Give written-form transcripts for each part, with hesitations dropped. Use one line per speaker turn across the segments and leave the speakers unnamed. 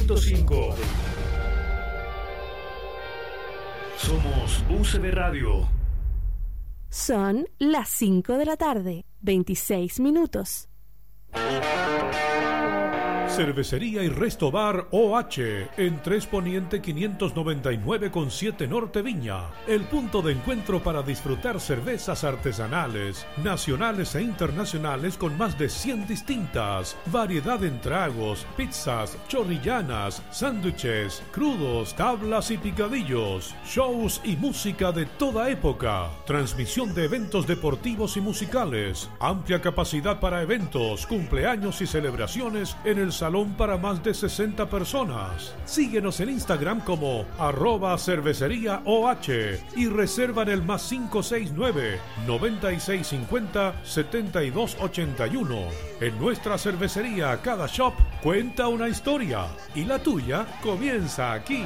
103.5. Somos UCB Radio.
Son las 5 de la tarde, 26 minutos.
Cervecería y Resto Bar OH en 3 Poniente 599 con 7 Norte Viña. El punto de encuentro para disfrutar cervezas artesanales, nacionales e internacionales con más de 100 distintas. Variedad en tragos, pizzas, chorrillanas, sándwiches, crudos, tablas y picadillos. Shows y música de toda época. Transmisión de eventos deportivos y musicales. Amplia capacidad para eventos, cumpleaños y celebraciones en el salón para más de 60 personas. Síguenos en Instagram como @cerveceríaOH y reserva en el +569 9650 7281. En nuestra cervecería cada shop cuenta una historia y la tuya comienza aquí.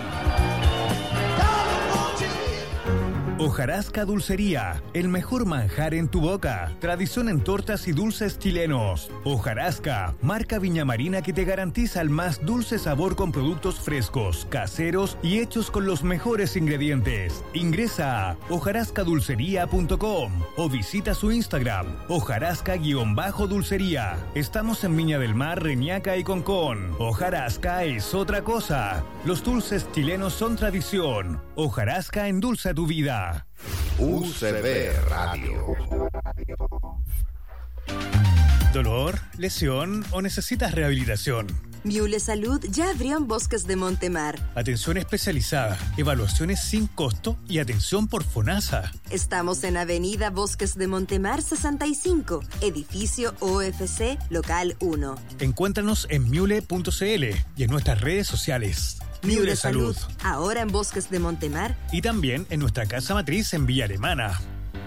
Hojarasca Dulcería, el mejor manjar en tu boca. Tradición en tortas y dulces chilenos. Hojarasca, marca Viña Marina que te garantiza el más dulce sabor con productos frescos, caseros y hechos con los mejores ingredientes. Ingresa a hojarascadulcería.com o visita su Instagram, hojarasca_dulcería. Estamos en Viña del Mar, Reñaca y Concón. Hojarasca es otra cosa. Los dulces chilenos son tradición. Hojarasca endulza tu vida.
UCB Radio.
¿Dolor, lesión o necesitas rehabilitación?
Miule Salud ya abrió en Bosques de Montemar.
Atención especializada, evaluaciones sin costo y atención por FONASA.
Estamos en Avenida Bosques de Montemar 65, edificio OFC, local 1.
Encuéntranos en miule.cl y en nuestras redes sociales.
Miule Salud, ahora en Bosques de Montemar.
Y también en nuestra casa matriz en Villa Alemana.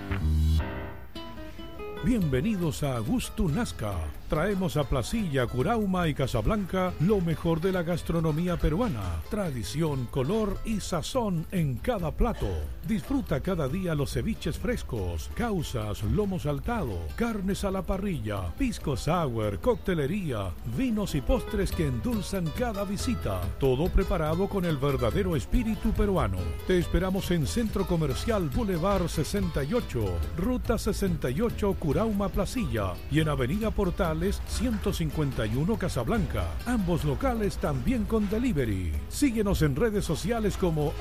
Bienvenidos a Gusto Nazca. Traemos a Placilla, Curauma y Casablanca lo mejor de la gastronomía peruana. Tradición, color y sazón en cada plato. Disfruta cada día los ceviches frescos, causas, lomo saltado, carnes a la parrilla, pisco sour, coctelería, vinos y postres que endulzan cada visita. Todo preparado con el verdadero espíritu peruano. Te esperamos en Centro Comercial Boulevard 68, Ruta 68, Curauma, Placilla, y en Avenida Portales 151 Casablanca. Ambos locales también con delivery. Síguenos en redes sociales como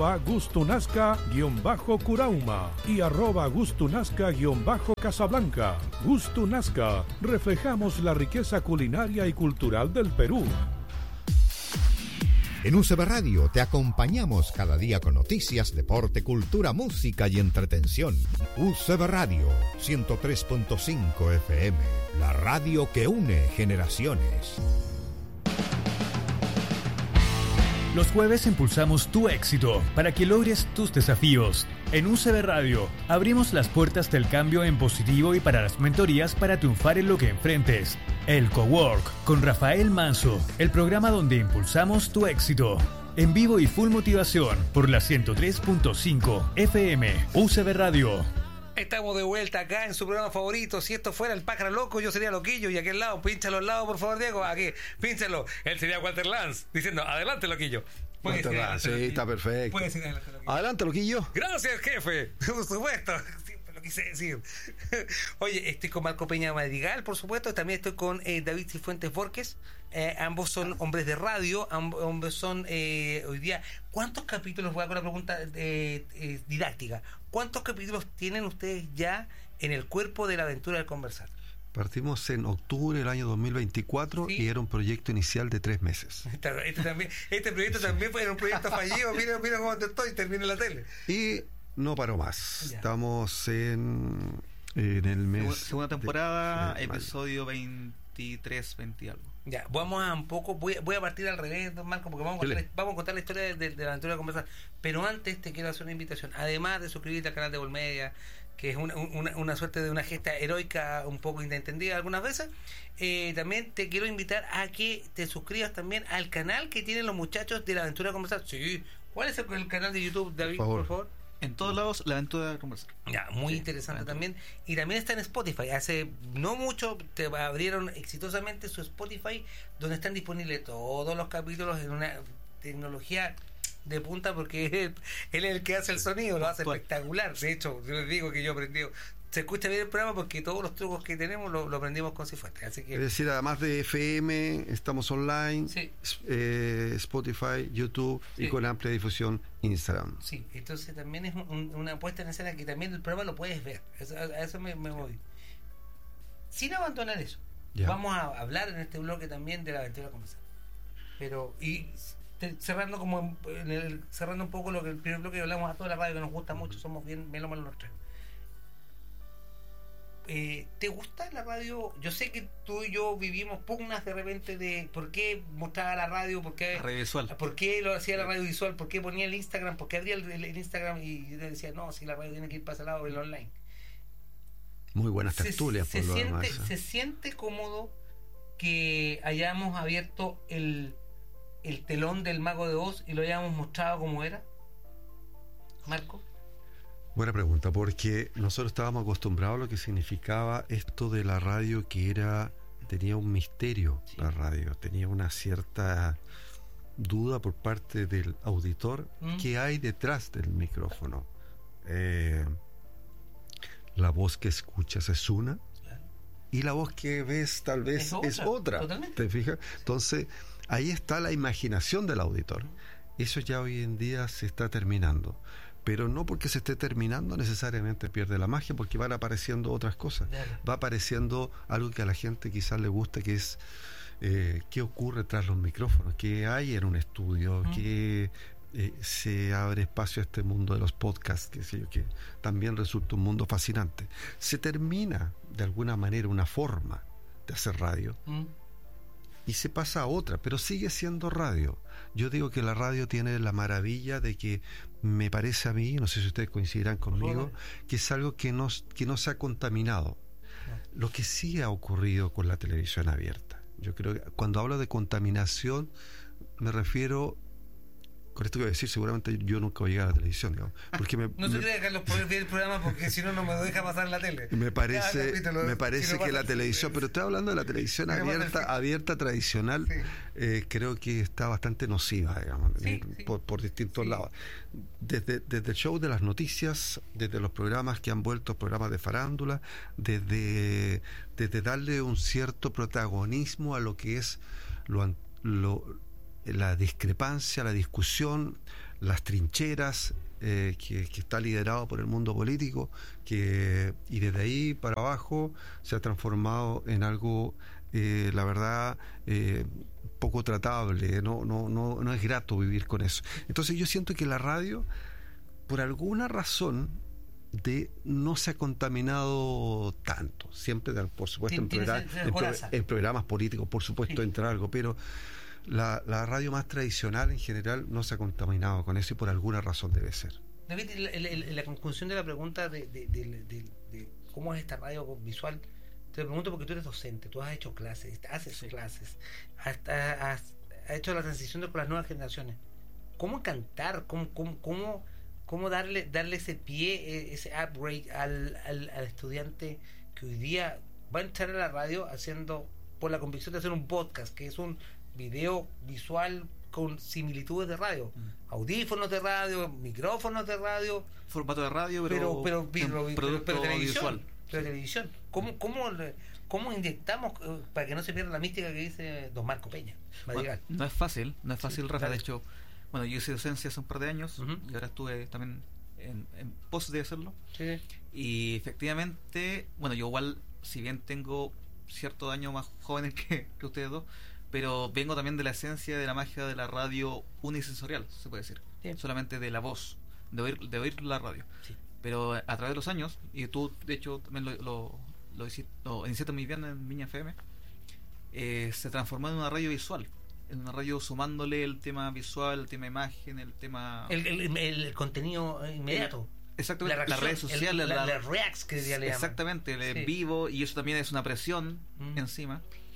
@gustunazca_Curauma y @gustunazca_Casablanca. Gusto Nazca, reflejamos la riqueza culinaria y cultural del Perú.
En UCB Radio te acompañamos cada día con noticias, deporte, cultura, música y entretención. UCB Radio 103.5 FM, la radio que une generaciones.
Los jueves impulsamos tu éxito para que logres tus desafíos. En UCB Radio abrimos las puertas del cambio en positivo y para las mentorías para triunfar en lo que enfrentes. El Cowork con Rafael Manso, el programa donde impulsamos tu éxito. En vivo y full motivación por la 103.5 FM UCB Radio.
Estamos de vuelta acá en su programa favorito. Si esto fuera el pájaro loco, yo sería loquillo. Y aquí al lado, pínchalo al lado, por favor, Diego. Aquí, pínchalo. Él sería Walter Lance, diciendo, adelante, loquillo.
Walter Lance, sí, está perfecto.
Puede decir adelante, loquillo.
Adelante, loquillo.
Gracias, jefe. Por supuesto. Siempre lo quise decir. Oye, estoy con Marco Peña Madrigal, por supuesto. También estoy con David Cifuentes Borges. Ambos son hombres de radio. Ambos son, hoy día, ¿cuántos capítulos? Voy a con la pregunta didáctica. ¿Cuántos capítulos tienen ustedes ya en el cuerpo de la aventura del conversar?
Partimos en octubre del año 2024, ¿sí? Y era un proyecto inicial de 3 meses.
Este proyecto también fue un proyecto fallido. Mira cómo te estoy, termina la tele.
Y no paró más. Ya. Estamos en el mes...
Segunda temporada, episodio 23, 20 algo.
Ya, vamos a un poco, voy a partir al revés, don Marco, porque vamos a contar la historia de la aventura de conversar. Pero antes te quiero hacer una invitación, además de suscribirte al canal de Volmedia, que es una suerte de una gesta heroica un poco inentendida algunas veces. También te quiero invitar a que te suscribas también al canal que tienen los muchachos de la aventura de conversar. Sí, ¿cuál es el canal de YouTube, David, por favor?
En todos lados, La Aventura de Conversar.
Ya, muy interesante también. Y también está en Spotify. Hace no mucho te abrieron exitosamente su Spotify, donde están disponibles todos los capítulos en una tecnología de punta, porque él es el que hace el sonido, lo hace espectacular. De hecho, yo les digo que yo aprendí. Se escucha bien el programa porque todos los trucos que tenemos lo aprendimos con Cifuentes. Así que,
es decir, además de FM, estamos online,
sí.
Spotify, YouTube, sí, y con amplia difusión Instagram.
Sí, entonces también es una puesta en escena que también el programa lo puedes ver. A eso me voy. Sin abandonar eso. Ya. Vamos a hablar en este bloque también de La Aventura Conversar. Pero, cerrando cerrando un poco lo que el primer bloque hablamos a toda la radio que nos gusta mucho, somos bien melómanos los tres. ¿Te gusta la radio? Yo sé que tú y yo vivimos pugnas de repente de por qué mostraba la radio, por qué lo hacía la radio visual, por qué ponía el Instagram, por qué abría el Instagram, y yo decía, no, si la radio tiene que ir para ese lado, el online.
Muy buenas tertulias.
¿Se siente cómodo que hayamos abierto el telón del Mago de Oz y lo hayamos mostrado como era? Marco.
Buena pregunta, porque nosotros estábamos acostumbrados a lo que significaba esto de la radio, que tenía un misterio. Sí. La radio tenía una cierta duda por parte del auditor. ¿Qué hay detrás del micrófono? La voz que escuchas es una, y la voz que ves tal vez es otra. ¿Te fijas? Entonces ahí está la imaginación del auditor. Eso ya hoy en día se está terminando. Pero no porque se esté terminando necesariamente pierde la magia, porque van apareciendo otras cosas. Va apareciendo algo que a la gente quizás le gusta, que es qué ocurre tras los micrófonos, qué hay en un estudio, que se abre espacio a este mundo de los podcasts, que también resulta un mundo fascinante. Se termina de alguna manera una forma de hacer radio y se pasa a otra, pero sigue siendo radio. Yo digo que la radio tiene la maravilla de que, me parece a mí, no sé si ustedes coincidirán conmigo, que es algo que no se ha contaminado. Lo que sí ha ocurrido con la televisión abierta. Yo creo que cuando hablo de contaminación me refiero, con esto que voy a decir, seguramente yo nunca voy a llegar a la televisión, digamos, porque
no se crea, Carlos, poder ver el programa, porque si no me deja pasar en la tele.
Me parece que la televisión, pero estoy hablando de la televisión abierta tradicional, sí. Creo que está bastante nociva, digamos, por distintos lados. Desde el show de las noticias, desde los programas que han vuelto programas de farándula, desde darle un cierto protagonismo a lo que es la discrepancia, la discusión, las trincheras, que está liderado por el mundo político, y desde ahí para abajo se ha transformado en algo, la verdad, poco tratable. No es grato vivir con eso. Entonces yo siento que la radio, por alguna razón, no se ha contaminado tanto. Siempre, por supuesto, en programas políticos, por supuesto, entra algo, pero la radio más tradicional en general no se ha contaminado con eso, y por alguna razón debe ser.
David, la conclusión de la pregunta de cómo es esta radio visual, te lo pregunto porque tú eres docente, tú has hecho clases, haces clases, has hecho la transición con las nuevas generaciones. ¿Cómo cantar? ¿Cómo darle ese pie, ese upgrade al estudiante que hoy día va a entrar a la radio haciendo, por la convicción de hacer un podcast, que es un video visual con similitudes de radio, audífonos de radio, micrófonos de radio,
formato de radio, pero
televisión, televisión. ¿Cómo inyectamos para que no se pierda la mística que dice don Marco Peña?
Bueno, no es fácil, Rafa. De hecho, bueno, yo hice docencia hace un par de años, y ahora estuve también en pos de hacerlo. Sí. Y efectivamente, bueno, yo igual, si bien tengo ciertos años más jóvenes que ustedes dos, pero vengo también de la esencia de la magia de la radio unisensorial, se puede decir. Sí. Solamente de la voz, de oír la radio. Sí. Pero a través de los años, y tú de hecho también lo iniciaste muy bien en Viña FM, se transformó en una radio visual, en una radio sumándole el tema visual, el tema imagen, el tema...
El contenido inmediato.
Exactamente, las redes sociales,
las reacts que ya le llaman.
Exactamente, el en vivo, y eso también es una presión encima.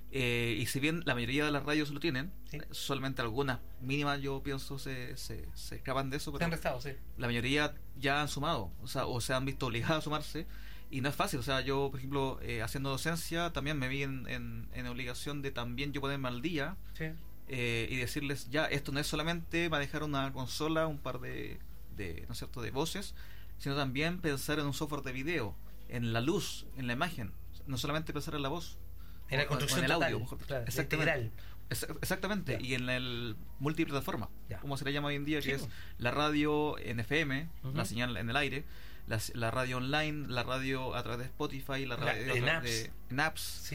Y si bien la mayoría de las radios lo tienen, solamente algunas mínimas, yo pienso, se escapan de eso, pero la mayoría ya han sumado, o se han visto obligados a sumarse, y no es fácil. O sea, yo, por ejemplo, haciendo docencia, también me vi en obligación de también yo ponerme al día, y decirles, ya, esto no es solamente manejar una consola, un par de ¿no es cierto?, de voces, sino también pensar en un software de video, en la luz, en la imagen, no solamente pensar en la voz,
en la construcción
en el
total,
audio,
claro,
exactamente. Exactamente, y en el multiplataforma, como se le llama hoy en día, que es la radio en FM, la señal en el aire, la radio online, la radio a través de Spotify, la radio en apps,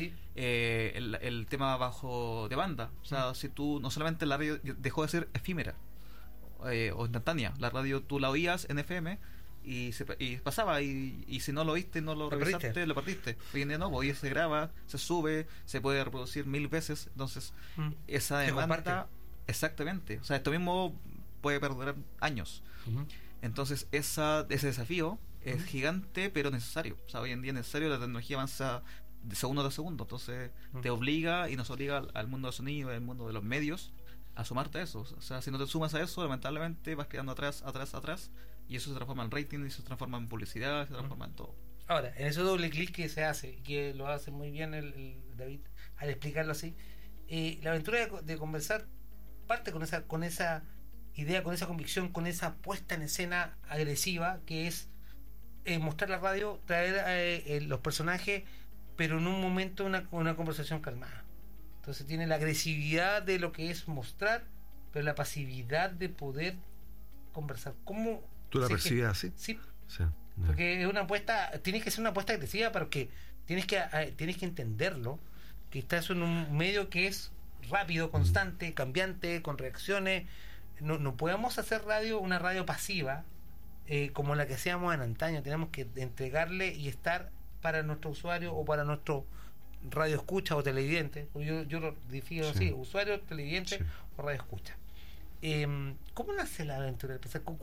el tema bajo de banda. O sea, si tú, no solamente la radio dejó de ser efímera o instantánea, la radio tú la oías en FM y pasaba, y si no lo oíste, no lo revisaste, lo perdiste. Hoy en día no, hoy se graba, se sube, se puede reproducir 1000 veces. Entonces esa demanda, exactamente, o sea, esto mismo puede perder años. Entonces ese desafío es gigante, pero necesario. O sea, hoy en día es necesario, la tecnología avanza de segundo a segundo, entonces te obliga y nos obliga al mundo del sonido, al mundo de los medios, a sumarte a eso. O sea, si no te sumas a eso, lamentablemente vas quedando atrás, y eso se transforma en rating, y se transforma en publicidad, se transforma en todo.
Ahora, en ese doble clic que se hace, que lo hace muy bien el David al explicarlo así, la aventura de conversar parte con esa idea, con esa convicción, con esa puesta en escena agresiva, que es mostrar la radio, traer los personajes, pero en un momento una conversación calmada. Entonces tiene la agresividad de lo que es mostrar, pero la pasividad de poder conversar. ¿Cómo
tú la percibes así?
Sí. Porque es una apuesta, tiene que ser una apuesta agresiva, porque tienes que entenderlo, que estás en un medio que es rápido, constante, cambiante, con reacciones. No podemos hacer una radio pasiva, como la que hacíamos en antaño. Tenemos que entregarle y estar para nuestro usuario o para nuestro radio escucha o televidente. Yo lo defino así: usuario, televidente o radio escucha. ¿Cómo nace la aventura?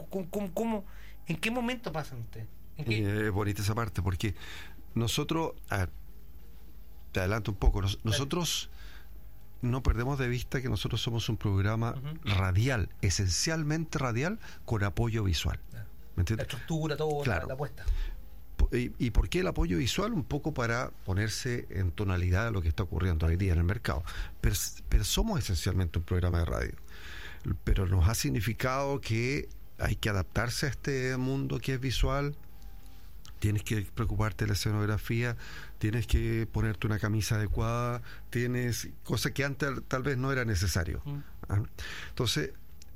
¿En qué momento pasan ustedes?
Es bonita esa parte, porque nosotros, te adelanto un poco, nosotros no perdemos de vista que nosotros somos un programa radial, esencialmente radial, con apoyo visual. ¿Me entiendes?
La estructura, todo, la apuesta.
¿Y por qué el apoyo visual? Un poco para ponerse en tonalidad de lo que está ocurriendo hoy día en el mercado. Pero somos esencialmente un programa de radio. Pero nos ha significado que hay que adaptarse a este mundo que es visual. Tienes que preocuparte de la escenografía, tienes que ponerte una camisa adecuada, tienes cosas que antes tal vez no era necesario. Entonces,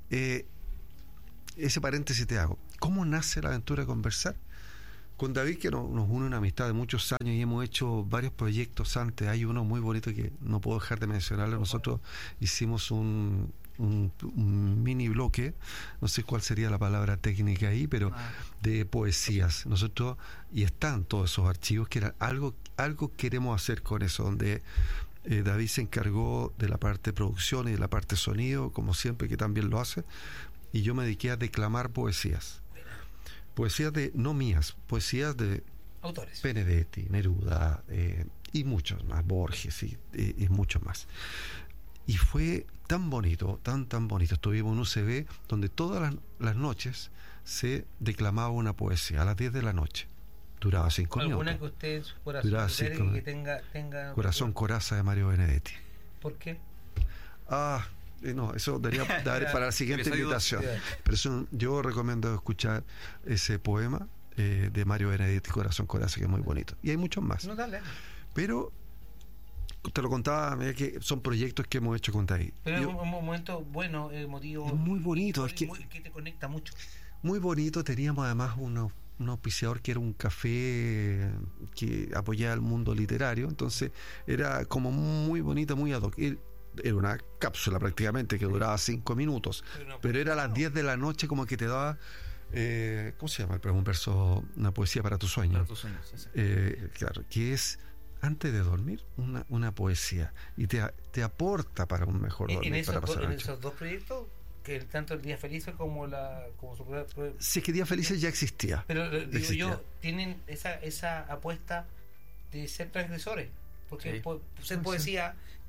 ese paréntesis te hago. ¿Cómo nace la aventura de conversar? Con David, que nos une una amistad de muchos años, y hemos hecho varios proyectos antes. Hay uno muy bonito que no puedo dejar de mencionarlo. Nosotros hicimos un mini bloque, no sé cuál sería la palabra técnica ahí, pero de poesías. Nosotros, y están todos esos archivos, que eran algo queremos hacer con eso, donde David se encargó de la parte de producción y de la parte de sonido, como siempre, que también lo hace, y yo me dediqué a declamar poesías no mías, poesías de
autores,
Benedetti, Neruda, y muchos más, Borges y muchos más. Y fue tan bonito, tan bonito. Estuvimos en un UCB donde todas las noches se declamaba una poesía a las 10 de la noche. Duraba 5 minutos.
¿Alguna que usted en su corazón que tenga
Corazón Coraza de Mario Benedetti?
¿Por qué?
No, eso daría para la siguiente invitación. Pero yo recomiendo escuchar ese poema de Mario Benedetti, Corazón Coraza, que es muy bonito. Y hay muchos más.
No, dale.
Pero te lo contaba, que son proyectos que hemos hecho con David.
Pero es un momento bueno, emotivo.
Es muy bonito.
Que te conecta mucho.
Muy bonito. Teníamos además un auspiciador que era un café que apoyaba al mundo literario. Entonces era como muy bonito, muy ad hoc. Era una cápsula prácticamente que duraba 5 minutos. Pero era a las 10 de la noche, como que te daba... ¿cómo se llama? Un verso, una poesía para tus sueños.
Para tus sueños, sí.
Claro, que es... antes de dormir, una poesía, y te aporta para un mejor dormir.
En esos dos proyectos, que tanto el Día Feliz como su propia...
Sí, es que Día Feliz ya existía.
Pero yo, tienen esa apuesta de ser transgresores, porque ser poesía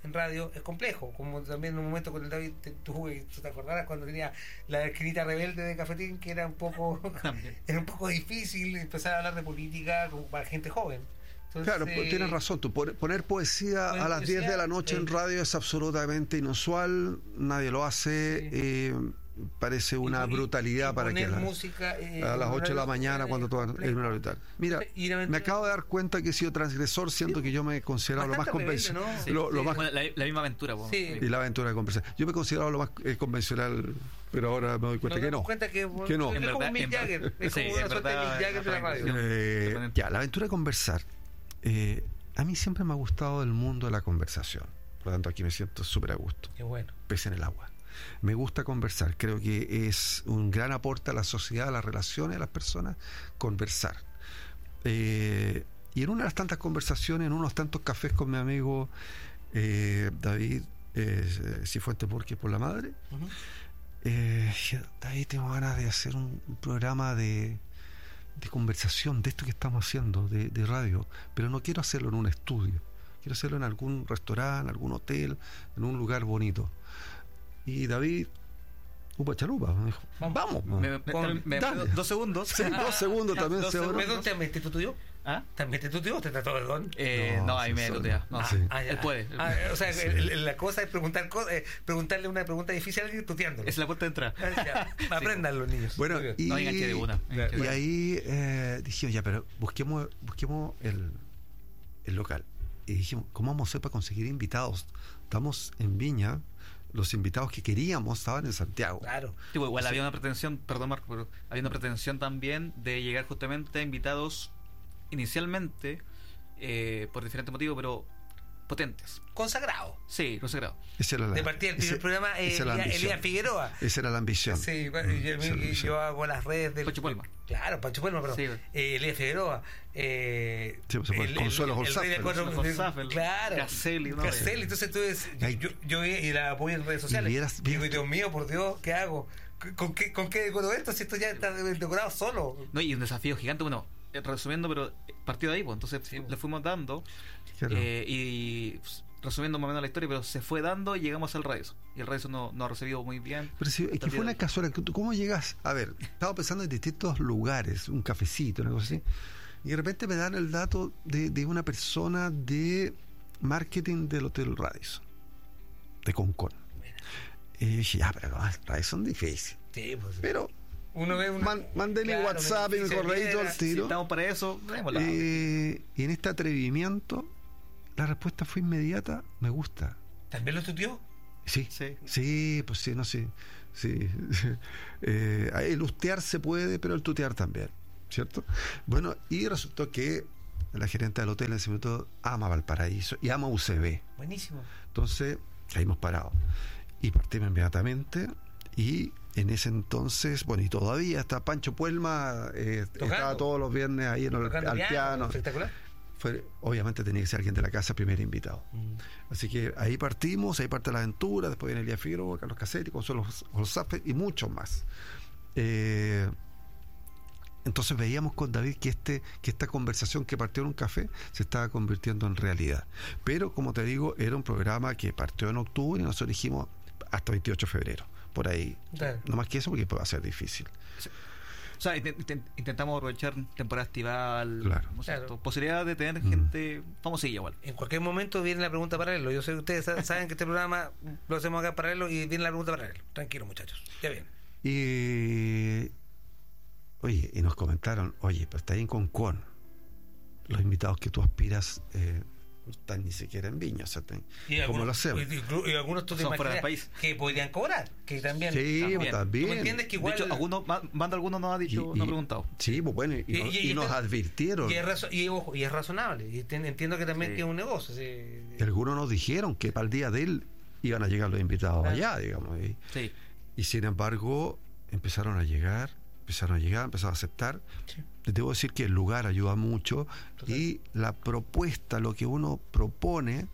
en radio es complejo, como también en un momento con el David tú te acordarás cuando tenía la esquinita rebelde de Cafetín, que era un poco difícil empezar a hablar de política para gente joven. Entonces,
claro, tienes razón. Tú poner poesía a las 10 de la noche en radio es absolutamente inusual, nadie lo hace. Sí. Parece una brutalidad para que
música,
a las 8 de la mañana cuando tú es una brutal. Mira, me acabo de dar cuenta que he sido transgresor, siento que yo me he considerado lo más convencional,
¿no? Bueno, la misma aventura,
y la aventura de conversar. Yo me he considerado lo más convencional, pero ahora me doy cuenta que no.
Que no. Es como Mick Jagger, es como una suerte de Mick Jagger de la radio.
Ya, la aventura de conversar. A mí siempre me ha gustado el mundo de la conversación, por lo tanto aquí me siento súper a gusto.
Qué bueno.
Pez en el agua. Me gusta conversar, creo que es un gran aporte a la sociedad, a las relaciones, a las personas, conversar. Y en una de las tantas conversaciones, en unos tantos cafés con mi amigo David Cifuentes Borges por la madre, David, tengo ganas de hacer un programa de conversación, de esto que estamos haciendo, de radio, pero no quiero hacerlo en un estudio, quiero hacerlo en algún restaurante, algún hotel, en un lugar bonito. Y David, upa chalupa, me dijo, vamos.
Me 2 segundos.
Sí, 2 segundos también.
¿También te tuteó?
¿Ah?
¿También te tuteó? ¿Te trató de don?
No, ahí me tutea. No, sí. Él puede.
O sea, la cosa es preguntarle una pregunta difícil a alguien tuteándolo.
Es la puerta de entrada.
Aprendan los niños.
Bueno,
y enganche de una.
Y ahí dijimos, ya, pero busquemos el local. Y dijimos, ¿cómo vamos a hacer para conseguir invitados? Estamos en Viña. Los invitados que queríamos estaban en Santiago.
Claro.
Tipo, igual había una pretensión, perdón Marco, pero había una pretensión también de llegar justamente a invitados inicialmente, por diferentes motivos, pero potentes.
Consagrado.
Sí, consagrado.
De partida del primer programa, Elías Figueroa.
Esa era la ambición.
Sí, yo hago las redes del...
Pancho Puelma.
Claro, Pancho Puelma, perdón. Sí. Elías Figueroa.
Consuelo
Holzapfel.
Claro.
Caselli.
Entonces tú yo la apoyo en redes sociales. Digo, Dios mío, por Dios, ¿qué hago? ¿Con qué decoro esto? Si esto ya está decorado solo.
No, y un desafío gigante, bueno, resumiendo, pero partió de ahí, pues, entonces le fuimos dando. Claro. Y resumiendo más o menos la historia, pero se fue dando y llegamos al Radio. Y el Radio no ha recibido muy bien.
Pero si es que fue una casualidad. ¿Cómo llegas? A ver, estaba pensando en distintos lugares, un cafecito, una cosa así, y de repente me dan el dato de una persona de marketing del Hotel Radisson, de Concón. Y dije, ya, pero los Radisson son difíciles.
Sí, pues,
pero
uno ve
mandé mi WhatsApp y mi correo al tiro.
Si estamos para eso,
y en este atrevimiento la respuesta fue inmediata, me gusta.
¿También lo tuteó?
Sí, pues sí, no sé. Sí. El ustear se puede, pero el tutear también, ¿cierto? Bueno, y resultó que la gerente del hotel en ese momento ama Valparaíso y ama UCB.
Buenísimo.
Entonces, caímos parados. Y partimos inmediatamente. Y en ese entonces, bueno, y todavía está Pancho Puelma, estaba todos los viernes ahí al piano.
Espectacular.
Obviamente tenía que ser alguien de la casa, primer invitado. Así que ahí partimos, ahí parte la aventura. Después viene Elías Figueroa, Carlos Casetti, Consuelo Holzapfel y muchos más. Entonces veíamos con David que esta conversación que partió en un café se estaba convirtiendo en realidad. Pero, como te digo, era un programa que partió en octubre y nosotros dijimos hasta 28 de febrero. Por ahí. Claro. No más que eso, porque va a ser difícil.
Sí. O sea, intentamos aprovechar temporada estival,
claro.
Posibilidad de tener gente famosilla igual.
En cualquier momento viene la pregunta paralelo. Yo sé que ustedes saben que este programa lo hacemos acá paralelo y viene la pregunta paralelo. Tranquilo, muchachos, ya viene.
Y nos comentaron, oye, pero está ahí en Concón, los invitados que tú aspiras no están ni siquiera en Viña, o sea, ¿cómo lo hacemos?
Y algunos tú te imaginas que podrían cobrar, que también.
Sí, también.
¿Tú me entiendes que igual?
De hecho, algunos nos ha dicho, nos ha preguntado.
Sí, pues bueno, y nos advirtieron.
Y es razonable. Y entiendo que también que es un negocio.
Y algunos nos dijeron que para el día de él iban a llegar los invitados allá, digamos. Y sin embargo, empezaron a llegar, empezaron a aceptar. Sí. Les debo decir que el lugar ayuda mucho. Total. Y la propuesta, lo que uno propone,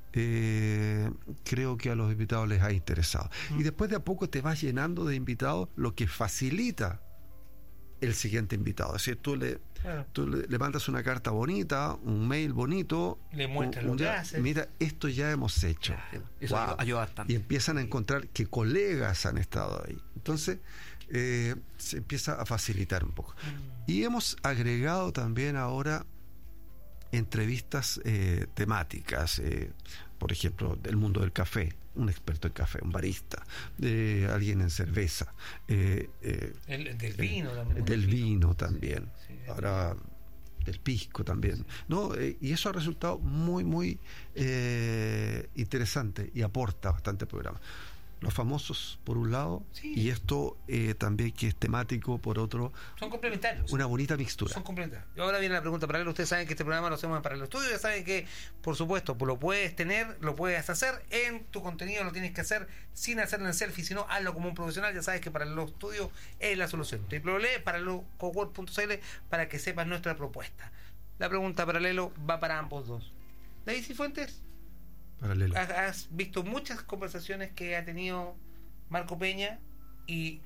creo que a los invitados les ha interesado. Y después de a poco te vas llenando de invitados, lo que facilita el siguiente invitado. Es decir, tú le
Claro.
Tú le mandas una carta bonita, un mail bonito,
le muestras lo que haces.
Mira, esto ya hemos hecho.
Eso ayuda bastante.
Y empiezan a encontrar que colegas han estado ahí. Entonces se empieza a facilitar un poco. Y hemos agregado también ahora entrevistas temáticas, por ejemplo, del mundo del café, un experto en café, un barista, alguien en cerveza, del
vino también.
Del vino también.
Sí,
ahora del pisco también. ¿No? Y eso ha resultado muy, muy interesante y aporta bastante al programa. Los famosos por un lado, y esto también que es temático por otro.
Son complementarios.
Una bonita mixtura.
Son complementarios. Y ahora viene la pregunta paralela. Ustedes saben que este programa lo hacemos en Paralelo Estudio. Ya saben que, por supuesto, lo puedes tener, lo puedes hacer en tu contenido. Lo tienes que hacer sin hacerlo en selfie, sino hazlo como un profesional. Ya sabes que Paralelo Estudio es la solución. www.paralelocowork.cl para que sepas nuestra propuesta. La pregunta Paralelo va para ambos dos. David Cifuentes,
Paralelo.
has visto muchas conversaciones que ha tenido Marco Peña, y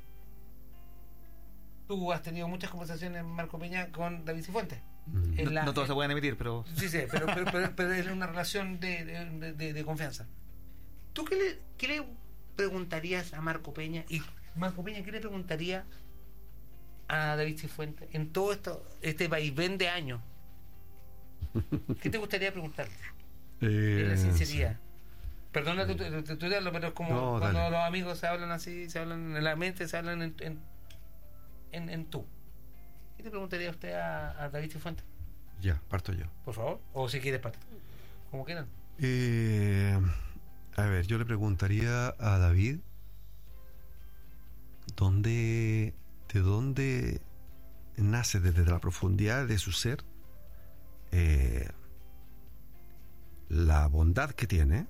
tú has tenido muchas conversaciones, Marco Peña, con David Cifuentes.
No todas se pueden emitir, pero...
Sí, pero es una relación de confianza. ¿Tú qué le preguntarías a Marco Peña? Y Marco Peña, ¿qué le preguntaría a David Cifuentes en todo este vaivén de años? ¿Qué te gustaría preguntarle? En la sinceridad. Perdona tutearlo, pero es como cuando dale. Los amigos se hablan así, se hablan en la mente, se hablan en tú. ¿Qué te preguntaría usted a David Cifuentes?
Ya, parto yo.
Por favor. O si quieres partir. Como quieran.
A ver, yo le preguntaría a David de dónde nace desde la profundidad de su ser la bondad que tiene,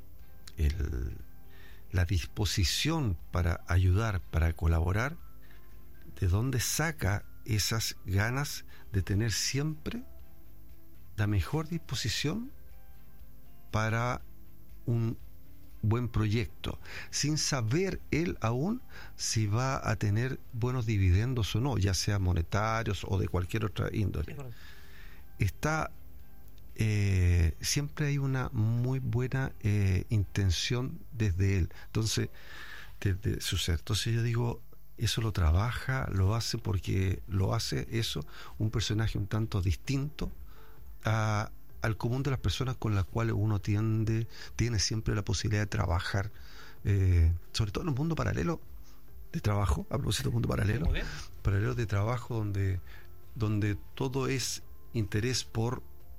la disposición para ayudar, para colaborar, de dónde saca esas ganas de tener siempre la mejor disposición para un buen proyecto, sin saber él aún si va a tener buenos dividendos o no, ya sea monetarios o de cualquier otra índole. Está siempre hay una muy buena intención desde él, entonces desde su ser. Entonces yo digo, eso lo trabaja, lo hace porque lo hace eso un personaje un tanto distinto al común de las personas con las cuales uno tiene siempre la posibilidad de trabajar, sobre todo en un mundo paralelo de trabajo, a propósito de mundo paralelo de trabajo donde todo es interés por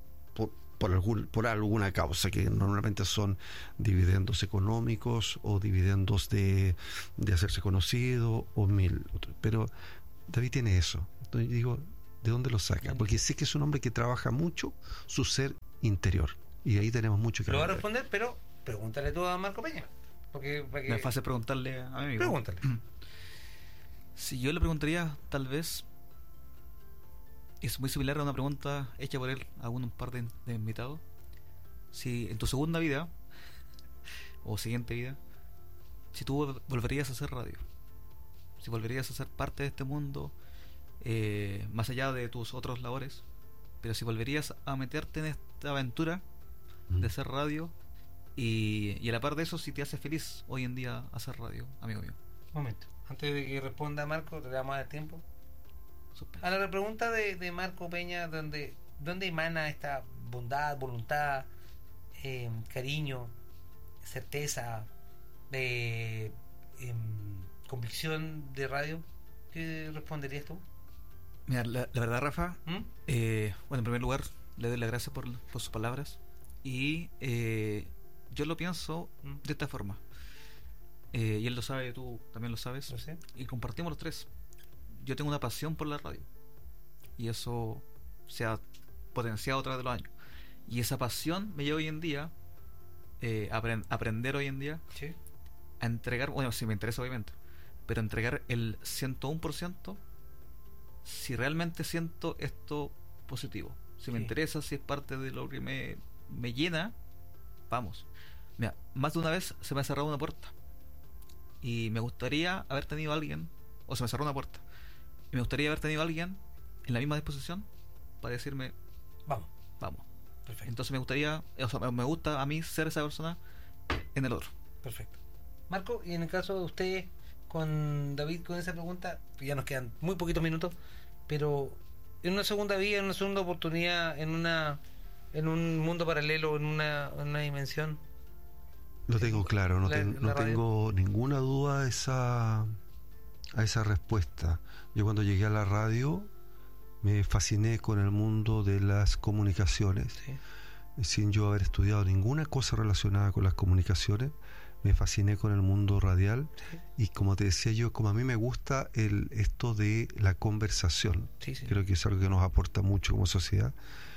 alguna causa, que normalmente son dividendos económicos o dividendos de hacerse conocido o mil otros. Pero David tiene eso. Entonces digo, ¿de dónde lo saca? Porque sé que es un hombre que trabaja mucho su ser interior, y ahí tenemos mucho que
lo va a responder, pero pregúntale tú a Marco Peña, porque
no es fácil preguntarle a mi amigo.
Pregúntale.
Si yo le preguntaría, tal vez es muy similar a una pregunta hecha por él a un par de invitados. Si en tu segunda vida o siguiente vida, si tú volverías a hacer radio, si volverías a ser parte de este mundo, más allá de tus otros labores, pero si volverías a meterte en esta aventura de hacer radio, y a la par de eso, si te hace feliz hoy en día hacer radio, amigo mío.
Un momento, antes de que responda Marco, le damos el tiempo a la pregunta de Marco Peña, ¿dónde emana esta bondad, voluntad, cariño, certeza, convicción de radio? ¿Qué responderías tú?
Mira, la verdad, Rafa, bueno, en primer lugar le doy las gracias por sus palabras, y yo lo pienso de esta forma, y él lo sabe, tú también lo sabes,
¿lo sé?
Y compartimos los tres. Yo tengo una pasión por la radio, y eso se ha potenciado a través de los años, y esa pasión me lleva hoy en día aprender hoy en día,
¿sí?,
a entregar, bueno, si me interesa obviamente, pero entregar el 101% si realmente siento esto positivo, si me interesa, si es parte de lo que me llena, vamos. Mira, más de una vez se me ha cerrado una puerta y me gustaría haber tenido a alguien, o se me cerró una puerta y me gustaría haber tenido a alguien en la misma disposición para decirme vamos. Perfecto. Entonces me gusta a mí ser esa persona en el otro.
Perfecto. Marco, y en el caso de usted con David, con esa pregunta, ya nos quedan muy poquitos minutos, pero en una segunda vida, en una segunda oportunidad, en un mundo paralelo, en una dimensión.
Lo tengo claro, no tengo ninguna duda a esa respuesta. Yo cuando llegué a la radio me fasciné con el mundo de las comunicaciones, sin yo haber estudiado ninguna cosa relacionada con las comunicaciones. Me fasciné con el mundo radial y, como te decía yo, como a mí me gusta esto de la conversación, creo que es algo que nos aporta mucho como sociedad.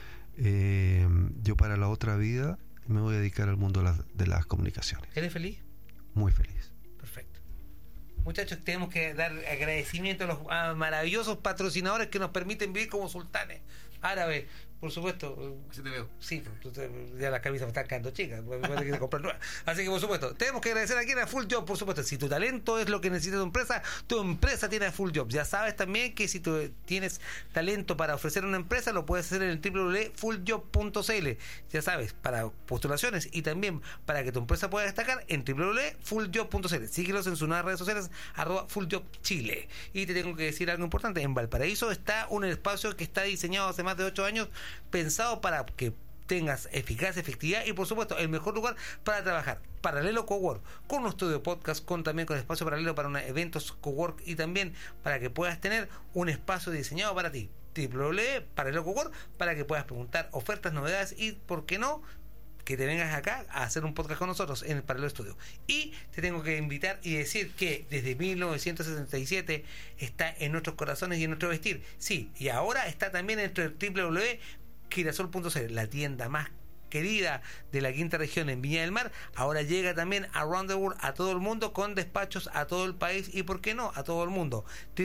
Yo para la otra vida me voy a dedicar al mundo de las comunicaciones.
¿Eres feliz?
Muy feliz.
Perfecto. Muchachos, tenemos que dar agradecimiento a los maravillosos patrocinadores que nos permiten vivir como sultanes árabes. Por supuesto.
Así te veo.
Sí, ya las camisas me están quedando chicas. Voy a tener que comprar nuevas. Así que, por supuesto, tenemos que agradecer aquí a Full Job. Por supuesto, si tu talento es lo que necesita tu empresa tiene Full Job. Ya sabes también que si tú tienes talento para ofrecer una empresa, lo puedes hacer en el www.fulljob.cl. Ya sabes, para postulaciones y también para que tu empresa pueda destacar en www.fulljob.cl. Síguelos en sus nuevas redes sociales, @FullJobChile. Y te tengo que decir algo importante. En Valparaíso está un espacio que está diseñado hace más de 8 años, pensado para que tengas eficacia, efectividad y, por supuesto, el mejor lugar para trabajar. Paralelo Cowork, con un estudio podcast, también con espacio paralelo para eventos Cowork y también para que puedas tener un espacio diseñado para ti. Paralelo Cowork, para que puedas preguntar ofertas, novedades y, ¿por qué no?, que te vengas acá a hacer un podcast con nosotros en el Paralelo Estudio. Y te tengo que invitar y decir que desde 1977 está en nuestros corazones y en nuestro vestir. Sí, y ahora está también en el www.girasol.cl, la tienda más querida de la quinta región en Viña del Mar. Ahora llega también around the world, a todo el mundo, con despachos a todo el país y, ¿por qué no?, a todo el mundo.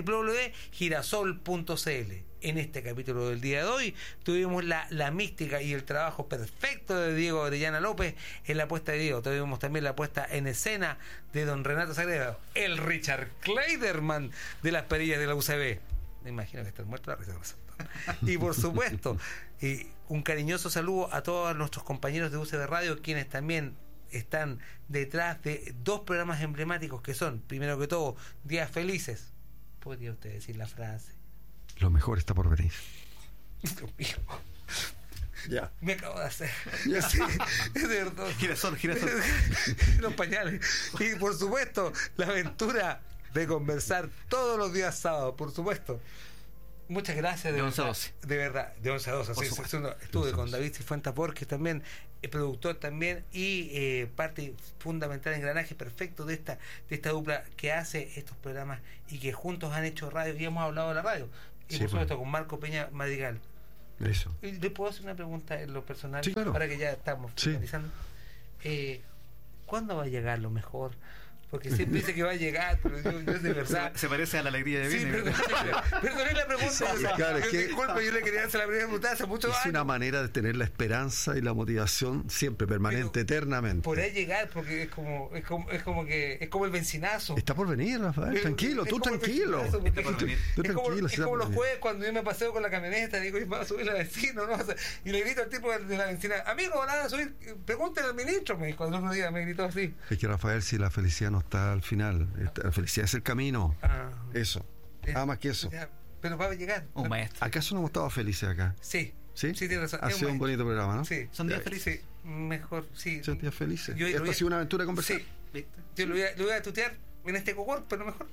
www.girasol.cl. En este capítulo del día de hoy tuvimos la mística y el trabajo perfecto de Diego Orellana López en la puesta de Diego. Tuvimos también la puesta en escena de don Renato Sagredo, el Richard Kleiderman de las perillas de la UCB. Me imagino que está muerto la risa. Y por supuesto, un cariñoso saludo a todos nuestros compañeros de UCB Radio, quienes también están detrás de 2 programas emblemáticos que son, primero que todo, Días Felices. ¿Podría usted decir la frase?
Lo mejor está por venir.
Dios mío.
Ya.
Me acabo de hacer. Ya sí, es de verdad.
Girasol.
Los pañales. Y por supuesto, la aventura de conversar todos los días sábados, por supuesto. Muchas gracias.
De 11 a 12.
De verdad, de 11 a 12. Sí, estuve con David Cifuentes Borges también, productor también y parte fundamental, engranaje perfecto de esta dupla que hace estos programas y que juntos han hecho radio y hemos hablado de la radio. Y por supuesto con Marco Peña Madrigal.
Eso.
¿Le puedo hacer una pregunta en lo personal?
Sí, claro.
Ahora que ya estamos finalizando. ¿Cuándo va a llegar lo mejor? Porque siempre dice que va a llegar, pero yo de verdad.
Se parece a la alegría de Vine.
Perdoné la pregunta.
Claro,
disculpe, yo le quería hacer la primera pregunta hace mucho años.
Es una manera de tener la esperanza y la motivación siempre, permanente, eternamente.
Por ahí llegar, porque es como el bencinazo.
Está por venir, Rafael. Tranquilo, tú tranquilo.
Es como los jueves cuando yo me paseo con la camioneta, digo, y va a subir la vecina, ¿no? Y le grito al tipo de la vecina, amigo, van a subir, pregúntale al ministro, me dijo, el otro día me gritó así.
Es que, Rafael, si la felicidad no está al final, la felicidad es el camino. Eso, nada más que eso.
Pero va a llegar.
Un maestro.
¿Acaso no hemos estado felices acá?
Sí.
¿Sí?
Sí, tienes razón.
Ha sido un bonito programa, ¿no?
Sí.
¿Son días felices?
Sí. Mejor, sí.
Son días felices. Esto ha sido una aventura de conversar.
Sí. Yo lo voy a tutear en este cohort, pero mejor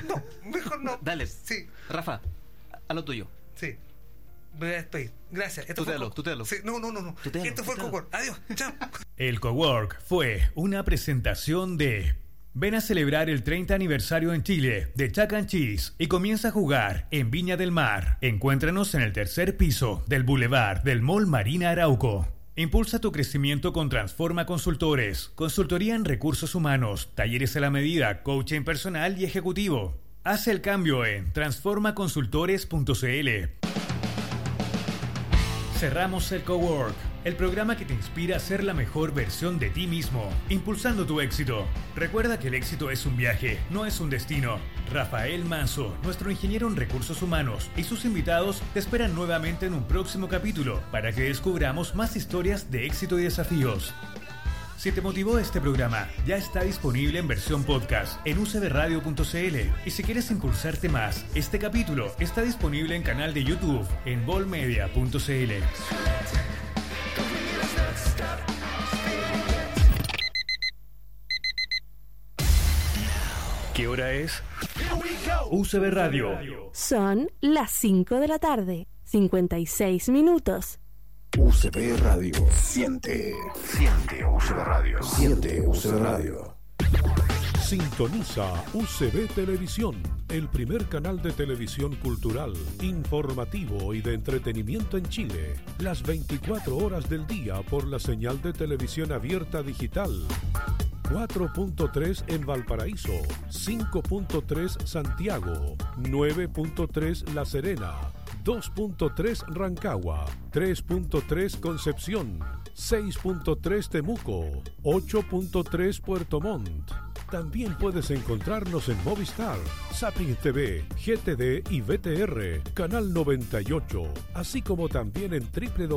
no.
Dale.
Sí.
Rafa, a lo tuyo.
Sí. Voy a despedir. Gracias.
Tutealo.
Sí. No. Esto fue el cohort. Adiós. Chao.
El Cowork fue una presentación de... Ven a celebrar el 30 aniversario en Chile de Chuck E. Cheese y comienza a jugar en Viña del Mar. Encuéntranos en el 3er piso del Boulevard del Mall Marina Arauco. Impulsa tu crecimiento con Transforma Consultores, consultoría en recursos humanos, talleres a la medida, coaching personal y ejecutivo. Haz el cambio en transformaconsultores.cl. Cerramos el Cowork. el programa que te inspira a ser la mejor versión de ti mismo, impulsando tu éxito. Recuerda que el éxito es un viaje, no es un destino. Rafael Manso, nuestro ingeniero en recursos humanos, y sus invitados te esperan nuevamente en un próximo capítulo para que descubramos más historias de éxito y desafíos. Si te motivó este programa, ya está disponible en versión podcast en ucbradio.cl. Y si quieres impulsarte más, este capítulo está disponible en canal de YouTube en bolmedia.cl. ¿Qué hora es? UCB Radio.
Son las 5 de la tarde, 56 minutos.
UCB Radio. Siente UCB Radio. Siente UCB Radio.
Sintoniza UCB Televisión, el primer canal de televisión cultural, informativo y de entretenimiento en Chile. Las 24 horas del día por la señal de televisión abierta digital. 4.3 en Valparaíso, 5.3 Santiago, 9.3 La Serena, 2.3 Rancagua, 3.3 Concepción, 6.3 Temuco, 8.3 Puerto Montt. También puedes encontrarnos en Movistar, Zapping TV, GTD y VTR, Canal 98, así como también en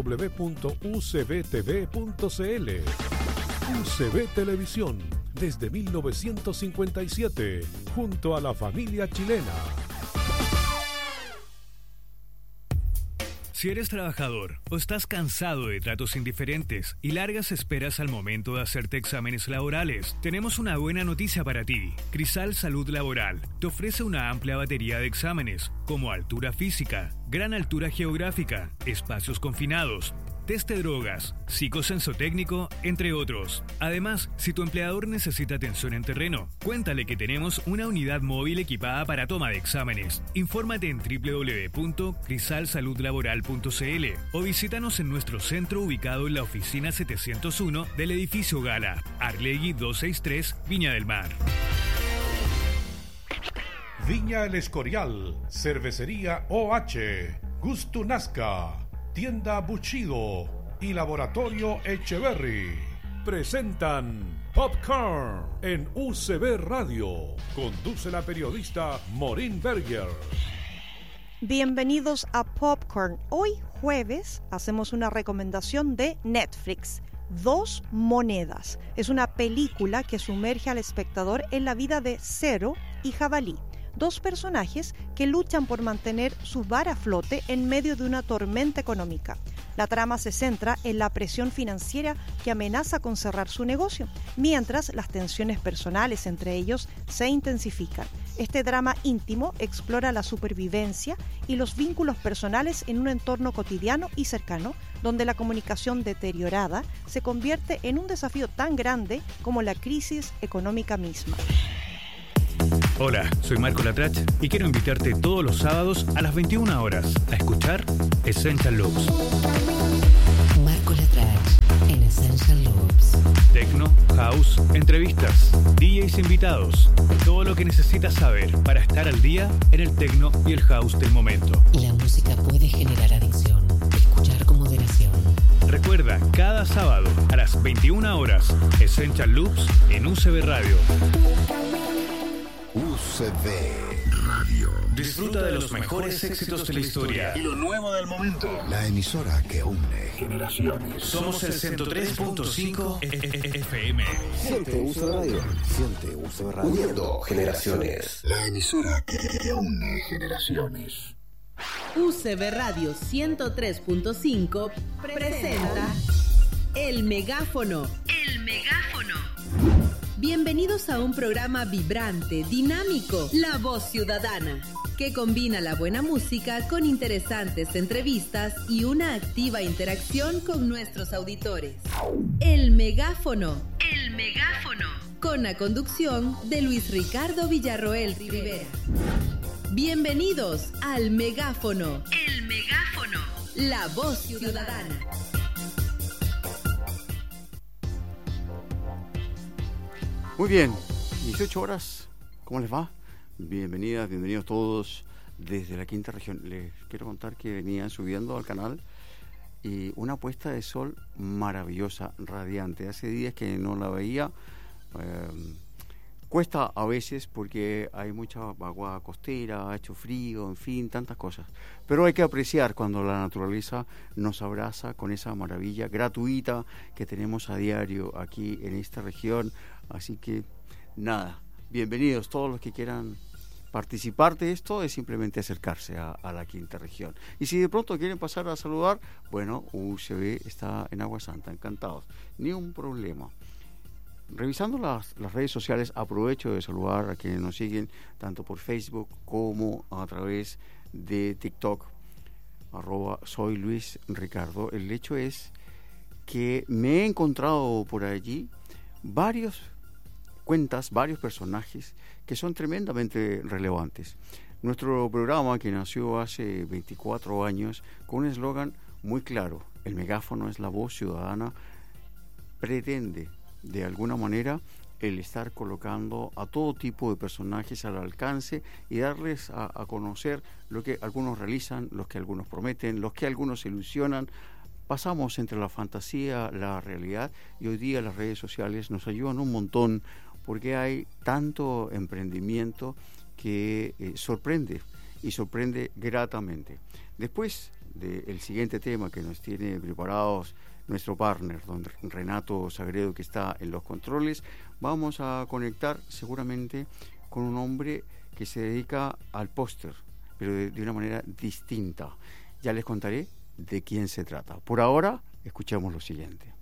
www.ucbtv.cl. UCB Televisión, desde 1957, junto a la familia chilena.
Si eres trabajador o estás cansado de tratos indiferentes y largas esperas al momento de hacerte exámenes laborales, tenemos una buena noticia para ti. Crisal Salud Laboral te ofrece una amplia batería de exámenes, como altura física, gran altura geográfica, espacios confinados, test de drogas, psicosensotécnico, entre otros. Además, si tu empleador necesita atención en terreno, cuéntale que tenemos una unidad móvil equipada para toma de exámenes. Infórmate en www.crisalsaludlaboral.cl o visítanos en nuestro centro ubicado en la oficina 701 del edificio Gala, Arlegui 263, Viña del Mar.
Viña El Escorial, Cervecería OH, Gusto Nazca, Tienda Bushido y Laboratorio Echeverry presentan Popcorn en UCB Radio. Conduce la periodista Maureen Berger.
Bienvenidos a Popcorn. Hoy jueves hacemos una recomendación de Netflix. Dos monedas. Es una película que sumerge al espectador en la vida de Cero y Jabalí. Dos personajes que luchan por mantener su vara a flote en medio de una tormenta económica. La trama se centra en la presión financiera que amenaza con cerrar su negocio, mientras las tensiones personales entre ellos se intensifican. Este drama íntimo explora la supervivencia y los vínculos personales en un entorno cotidiano y cercano, donde la comunicación deteriorada se convierte en un desafío tan grande como la crisis económica misma.
Hola, soy Marco Latrach y quiero invitarte todos los sábados a las 21 horas a escuchar Essential Loops.
Marco Latrach en Essential Loops.
Tecno, house, entrevistas, DJs invitados, todo lo que necesitas saber para estar al día en el tecno y el house del momento.
La música puede generar adicción. Escuchar con moderación.
Recuerda, cada sábado a las 21 horas, Essential Loops en UCB Radio.
UCB Radio.
Disfruta de los mejores éxitos de la historia
y lo nuevo del momento. La emisora que une generaciones.
Somos el 103.5 FM.
Siente UCB Radio. Siente UCB Radio. Uniendo generaciones. La emisora que une generaciones.
UCB Radio 103.5 presenta El Megáfono. El Megáfono. Bienvenidos a un programa vibrante, dinámico, La Voz Ciudadana, que combina la buena música con interesantes entrevistas y una activa interacción con nuestros auditores. El Megáfono. El Megáfono. Con la conducción de Luis Ricardo Villarroel Rivera. Bienvenidos al Megáfono. El Megáfono. La Voz Ciudadana.
Muy bien, 18 horas, ¿cómo les va? Bienvenidas, bienvenidos todos desde la quinta región. Les quiero contar que venían subiendo al canal y una puesta de sol maravillosa, radiante. Hace días que no la veía. Cuesta a veces porque hay mucha vaguada costera, ha hecho frío, en fin, tantas cosas. Pero hay que apreciar cuando la naturaleza nos abraza con esa maravilla gratuita que tenemos a diario aquí en esta región. Así que nada, bienvenidos todos los que quieran participar de esto, es simplemente acercarse a la quinta región. Y si de pronto quieren pasar a saludar, bueno, UCB está en Agua Santa, encantados, ni un problema. Revisando las redes sociales, aprovecho de saludar a quienes nos siguen tanto por Facebook como a través de TikTok, @soy Luis Ricardo. El hecho es que me he encontrado por allí varias cuentas, varios personajes que son tremendamente relevantes. Nuestro programa, que nació hace 24 años, con un eslogan muy claro: el megáfono es la voz ciudadana, pretende de alguna manera el estar colocando a todo tipo de personajes al alcance y darles a conocer lo que algunos realizan, los que algunos prometen, los que algunos ilusionan. Pasamos entre la fantasía, la realidad, y hoy día las redes sociales nos ayudan un montón porque hay tanto emprendimiento que sorprende y sorprende gratamente. Después del siguiente tema que nos tiene preparados nuestro partner, don Renato Sagredo, que está en los controles, vamos a conectar seguramente con un hombre que se dedica al póster, pero de una manera distinta. Ya les contaré de quién se trata. Por ahora, escuchemos lo siguiente.